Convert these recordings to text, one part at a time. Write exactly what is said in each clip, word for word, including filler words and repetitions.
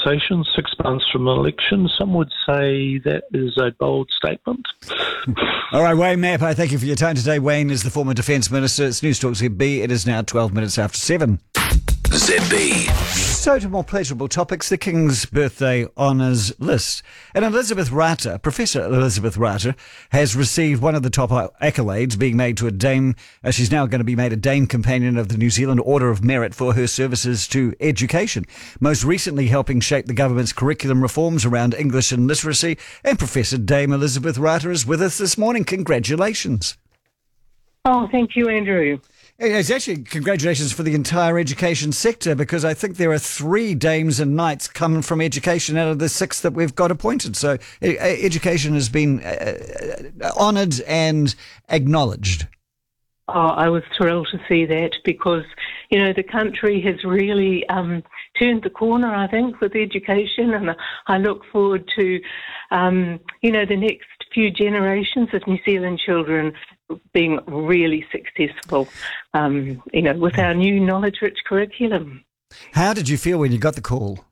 conversation six months from an election. Some would say that is a bold statement. All right, Wayne Mapai, thank you for your time today. Wayne is the former Defence Minister. It's News Talk Z B. It is now twelve minutes after seven. Z B. So to more pleasurable topics, the King's Birthday Honours List. And Elizabeth Rata, Professor Elizabeth Rata, has received one of the top accolades, being made to a Dame. Uh, she's now going to be made a Dame Companion of the New Zealand Order of Merit for her services to education, most recently helping shape the government's curriculum reforms around English and literacy. And Professor Dame Elizabeth Rata is with us this morning. Congratulations. Oh, thank you, Andrew. It's actually congratulations for the entire education sector, because I think there are three dames and knights coming from education out of the six that we've got appointed. So education has been uh, honoured and acknowledged. Oh, I was thrilled to see that, because, you know, the country has really um, turned the corner, I think, with education, and I look forward to, um, you know, the next few generations of New Zealand children being really successful, um, you know, with our new knowledge-rich curriculum. How did you feel when you got the call?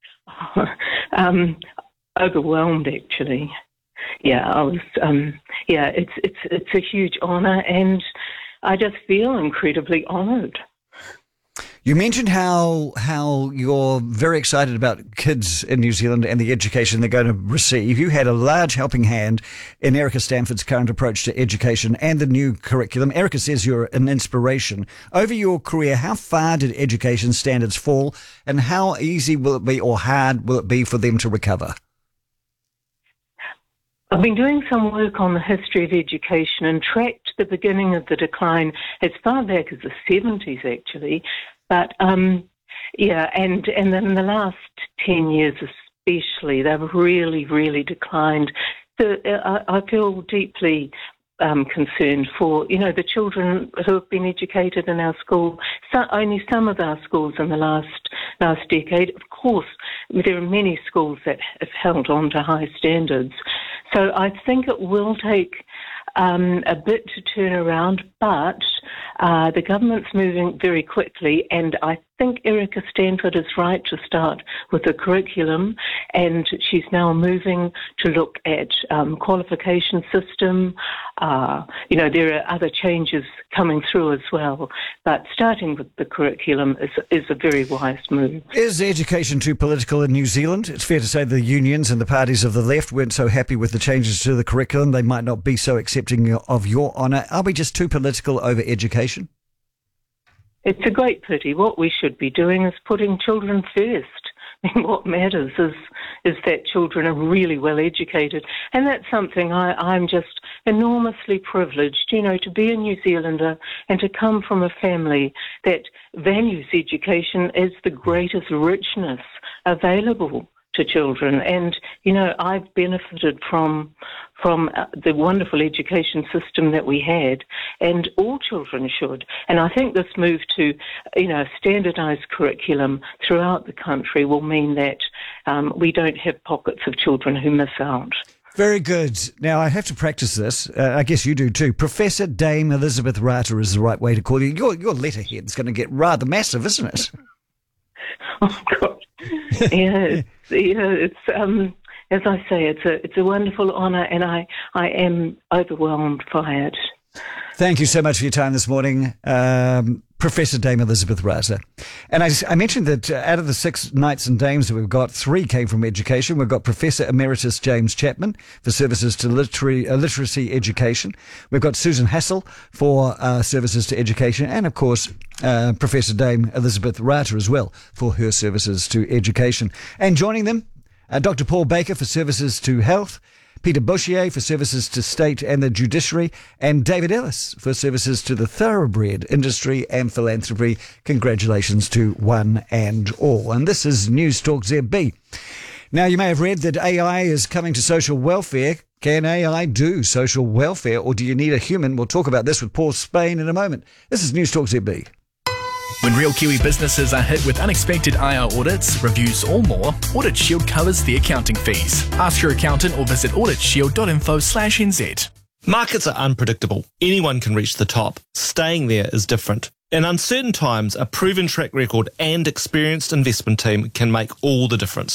um, overwhelmed, actually. Yeah, I was. Um, yeah, it's it's it's a huge honour, and I just feel incredibly honoured. You mentioned how how you're very excited about kids in New Zealand and the education they're going to receive. You had a large helping hand in Erica Stanford's current approach to education and the new curriculum. Erica says you're an inspiration. Over your career, how far did education standards fall, and how easy will it be, or hard will it be, for them to recover? I've been doing some work on the history of education and tracked the beginning of the decline as far back as the seventies, actually. But, um, yeah, and, and then in the last ten years especially, they've really, really declined. So uh, I feel deeply um, concerned for, you know, the children who have been educated in our school, so, only some of our schools in the last last decade. Of course, there are many schools that have held on to high standards. So I think it will take um, a bit to turn around, but uh, the government's moving very quickly, and I think Erica Stanford is right to start with the curriculum, and she's now moving to look at um, qualification system. Uh, you know, there are other changes coming through as well, but starting with the curriculum is, is a very wise move. Is education too political in New Zealand? It's fair to say the unions and the parties of the left weren't so happy with the changes to the curriculum. They might not be so accepting of your honour. Are we just too political over education? It's a great pity. What we should be doing is putting children first. I mean, what matters is is that children are really well educated. And that's something I, I'm just enormously privileged, you know, to be a New Zealander and to come from a family that values education as the greatest richness available to children. And, you know, I've benefited from from the wonderful education system that we had, and all children should. And I think this move to, you know, standardised curriculum throughout the country will mean that um, we don't have pockets of children who miss out. Very good. Now, I have to practice this. Uh, I guess you do too. Professor Dame Elizabeth Rata is the right way to call you. Your, your letterhead's going to get rather massive, isn't it? Oh, God. Yeah, it's, yeah, it's um, as I say, it's a it's a wonderful honour, and I, I am overwhelmed by it. Thank you so much for your time this morning, um, Professor Dame Elizabeth Rata. And I, I mentioned that uh, out of the six knights and dames that we've got, three came from education. We've got Professor Emeritus James Chapman for services to literary, uh, literacy education. We've got Susan Hassel for uh, services to education. And, of course, uh, Professor Dame Elizabeth Rata as well for her services to education. And joining them, uh, Doctor Paul Baker for services to health, Peter Boshier for services to state and the judiciary, and David Ellis for services to the thoroughbred industry and philanthropy. Congratulations to one and all. And this is News Talk Z B. Now, you may have read that A I is coming to social welfare. Can A I do social welfare, or do you need a human? We'll talk about this with Paul Spain in a moment. This is News Talk Z B. When real Kiwi businesses are hit with unexpected I R audits, reviews or more, Audit Shield covers the accounting fees. Ask your accountant or visit auditshield.info slash nz. Markets are unpredictable. Anyone can reach the top. Staying there is different. In uncertain times, a proven track record and experienced investment team can make all the difference.